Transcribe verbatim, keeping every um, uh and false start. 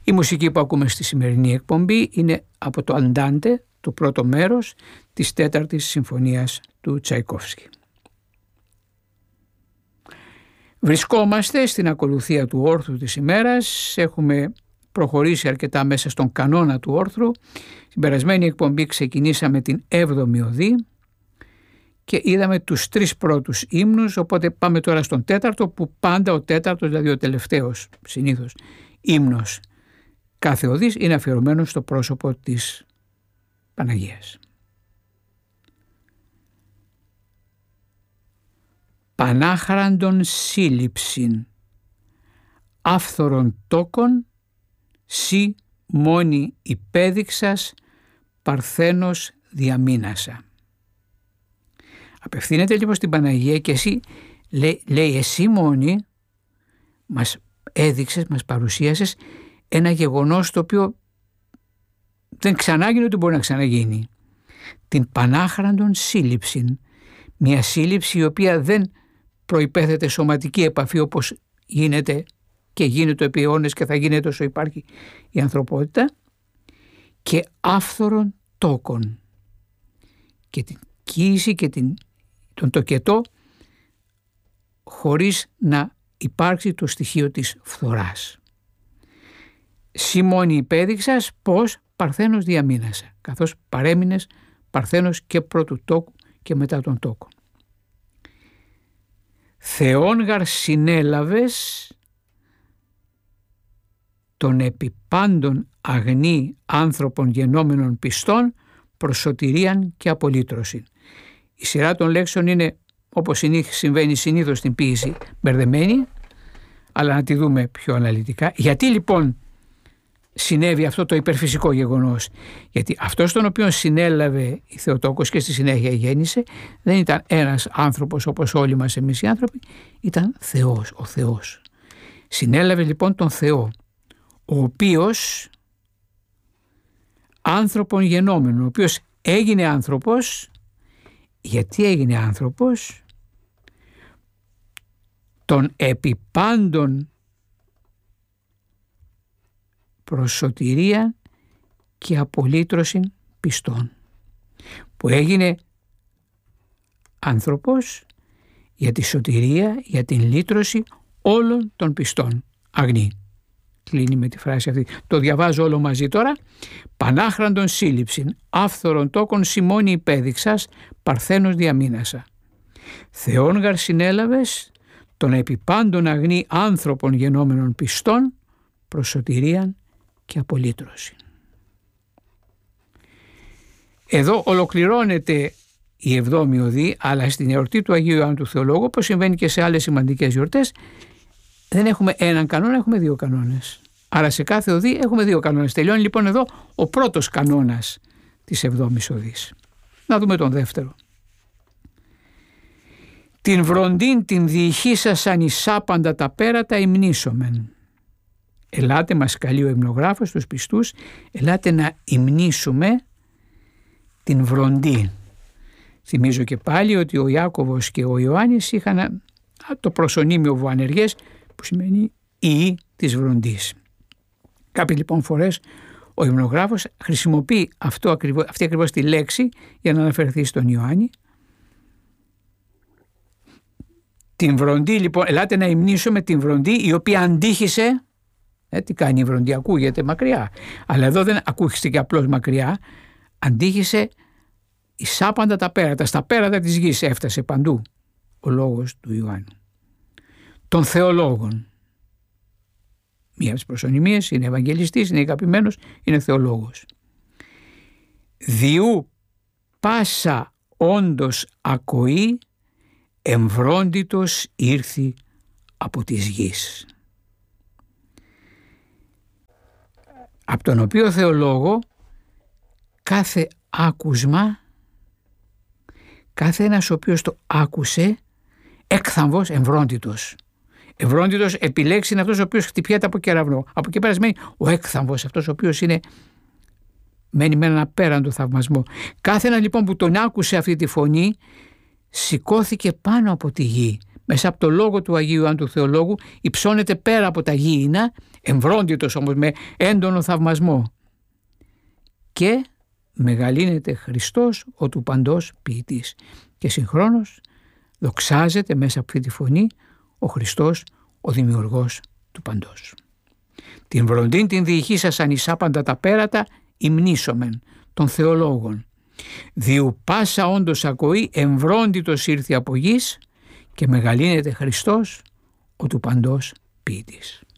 Η μουσική που ακούμε στη σημερινή εκπομπή είναι από το Αντάντε, το πρώτο μέρος της τέταρτης συμφωνίας του Τσαϊκόφσκι. Βρισκόμαστε στην ακολουθία του όρθρου της ημέρας, έχουμε προχωρήσει αρκετά μέσα στον κανόνα του όρθρου. Στην περασμένη εκπομπή ξεκινήσαμε την έβδομη οδή και είδαμε τους τρεις πρώτους ύμνους, οπότε πάμε τώρα στον τέταρτο, που πάντα ο τέταρτος, δηλαδή ο τελευταίος συνήθως ύμνος κάθε οδής, είναι αφιερωμένος στο πρόσωπο της Παναγίας. Πανάχραντον σύλληψην άφθορον τόκον, σι μόνη υπέδειξας παρθένος διαμήνασα. Απευθύνεται λοιπόν στην Παναγία και εσύ, λέει, λέει εσύ μόνη μας έδειξες, μας παρουσίασες ένα γεγονός το οποίο δεν ξανάγινε ότι μπορεί να ξαναγίνει. Την πανάχραντον σύλληψην, μια σύλληψη η οποία δεν προϋπέθεται σωματική επαφή όπως γίνεται και γίνεται επί αιώνες και θα γίνεται όσο υπάρχει η ανθρωπότητα, και άφθορον τόκον, και την κοίηση και την, τον τοκετό χωρίς να υπάρξει το στοιχείο της φθοράς. Σιμώνη υπέδειξας πως παρθένος διαμήνασα, καθώς παρέμεινες παρθένος και πρώτου τόκου και μετά τον τόκο. Θεόν γαρ συνέλαβες των επιπάντων αγνή άνθρωπων γενόμενων πιστών προς σωτηρίαν και απολύτρωσιν. Η σειρά των λέξεων είναι, όπως συμβαίνει συνήθως στην ποίηση, μπερδεμένη, αλλά να τη δούμε πιο αναλυτικά. Γιατί λοιπόν συνέβη αυτό το υπερφυσικό γεγονός? Γιατί αυτός τον οποίο συνέλαβε η Θεοτόκος και στη συνέχεια γέννησε δεν ήταν ένας άνθρωπος όπως όλοι μας εμείς οι άνθρωποι, ήταν Θεός, ο Θεός. Συνέλαβε λοιπόν τον Θεό, ο οποίος άνθρωπον γενόμενο, ο οποίος έγινε άνθρωπος. Γιατί έγινε άνθρωπος? Των επιπάντων προς σωτηρία και απολύτρωση πιστών, που έγινε άνθρωπος για τη σωτηρία, για την λύτρωση όλων των πιστών. Αγνή. Κλείνει με τη φράση αυτή. Το διαβάζω όλο μαζί τώρα. Πανάχραντον σύλληψην άφθορον τόκον σιμώνη υπέδειξας παρθένος διαμήνασα. Θεόν γαρ συνέλαβες των επιπάντων αγνή άνθρωπων γενόμενων πιστών προς σωτηρίαν και απολύτρωση. Εδώ ολοκληρώνεται η εβδόμη οδή, αλλά στην εορτή του Αγίου Ιωάννου του Θεολόγου, όπως συμβαίνει και σε άλλες σημαντικές γιορτές, δεν έχουμε έναν κανόνα, έχουμε δύο κανόνες. Άρα σε κάθε οδή έχουμε δύο κανόνες. Τελειώνει λοιπόν εδώ ο πρώτος κανόνας της εβδόμης οδής. Να δούμε τον δεύτερο. Την βροντίν την διηχήσασαν εισάπαντα τα πέρατα υμνήσομεν. Ελάτε, μας καλεί ο υμνογράφος τους πιστούς, ελάτε να υμνήσουμε την βροντί. Θυμίζω και πάλι ότι ο Ιάκωβος και ο Ιωάννης είχαν το προσωνύμιο Βοανεργές, που σημαίνει ή της βροντής. Κάποιες λοιπόν φορές ο υμνογράφος χρησιμοποιεί αυτό ακριβώς, αυτή ακριβώς τη λέξη για να αναφερθεί στον Ιωάννη. Την βροντί λοιπόν, ελάτε να υμνήσουμε την βροντί η οποία αντίχησε. Ε, τι κάνει η βροντί? Ακούγεται μακριά, αλλά εδώ δεν ακούγεται απλώς μακριά, αντίχησε εισάπαντα τα πέρατα, στα πέρατα της γης έφτασε παντού ο λόγος του Ιωάννου. Των θεολόγων. Μία από τις προσωνυμίες είναι Ευαγγελιστής, είναι αγαπημένος, είναι θεολόγος. Διού πάσα όντως ακοή εμβρόντιτος ήρθη από της γης. Από τον οποίο θεολόγο κάθε άκουσμα, κάθε ένας ο οποίος το άκουσε, έκθαμβος εμβρόντιτος. Ευρώντιτος επιλέξει είναι αυτός ο οποίος χτυπιέται από κεραυνό. Από εκεί πέρα σημαίνει ο έκθαμβος, αυτός ο οποίος είναι, μένει με έναν απέραντο θαυμασμό. Κάθε ένα λοιπόν που τον άκουσε αυτή τη φωνή σηκώθηκε πάνω από τη γη μέσα από το λόγο του Αγίου Ιωάννου του Θεολόγου υψώνεται πέρα από τα γήινα, εμβρόντιτος όμως με έντονο θαυμασμό, και μεγαλύνεται Χριστός ο του παντός ποιητής, και συγχρόνως δοξάζεται μέσα από αυτή τη φωνή ο Χριστός ο δημιουργός του παντός. Την βροντίν την διηχήσασαν εισάπαντα τα πέρατα υμνήσομεν των θεολόγων. Διου πάσα όντως ακοή εμβρόντιτος ήρθε από γης, και μεγαλύνεται Χριστός ο του παντός ποιητής.